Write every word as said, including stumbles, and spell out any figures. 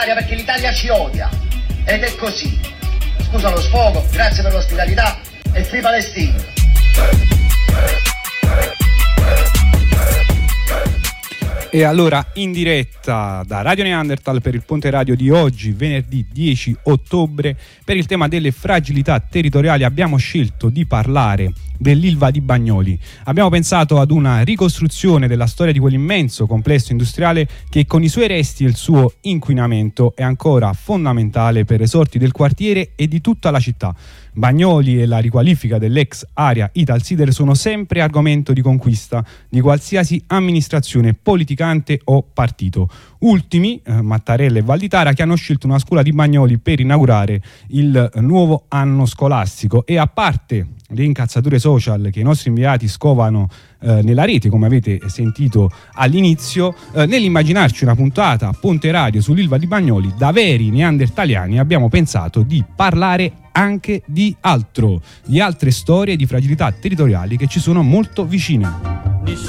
Perché l'Italia ci odia ed è così. Scusa lo sfogo, grazie per l'ospitalità e Free Palestina. E allora in diretta da Radio Neanderthal per il Ponte Radio di oggi, venerdì dieci ottobre, per il tema delle fragilità territoriali abbiamo scelto di parlare dell'Ilva di Bagnoli. Abbiamo pensato ad una ricostruzione della storia di quell'immenso complesso industriale che con i suoi resti e il suo inquinamento è ancora fondamentale per le sorti del quartiere e di tutta la città. Bagnoli e la riqualifica dell'ex area Italsider sono sempre argomento di conquista di qualsiasi amministrazione politicante o partito. Ultimi, eh, Mattarella e Valditara, che hanno scelto una scuola di Bagnoli per inaugurare il nuovo anno scolastico. E a parte le incazzature social che i nostri inviati scovano eh, nella rete, come avete sentito all'inizio, eh, nell'immaginarci una puntata a Ponte Radio sull'Ilva di Bagnoli, da veri neandertaliani abbiamo pensato di parlare anche di altro, di altre storie di fragilità territoriali che ci sono molto vicine.